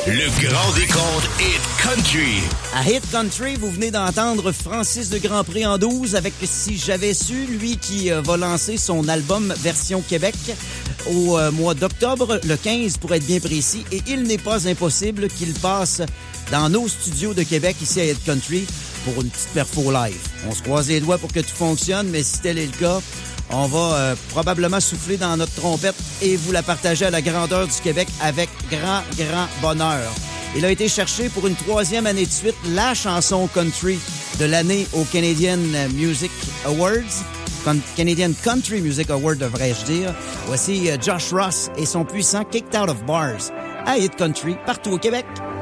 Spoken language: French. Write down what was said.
Le grand décompte Hit Country. À Hit Country, vous venez d'entendre Francis de Grandpré en 12 avec Si j'avais su, lui qui va lancer son album version Québec au mois d'octobre, le 15 pour être bien précis. Et il n'est pas impossible qu'il passe dans nos studios de Québec ici à Hit Country pour une petite perfo live. On se croise les doigts pour que tout fonctionne, mais si tel est le cas, on va probablement souffler dans notre trompette et vous la partager à la grandeur du Québec avec grand bonheur. Il a été cherché pour une 3e année de suite la chanson country de l'année au Canadian Music Awards. Canadian Country Music Award, devrais-je dire. Voici Josh Ross et son puissant Kicked Out of Bars à Hit Country, partout au Québec.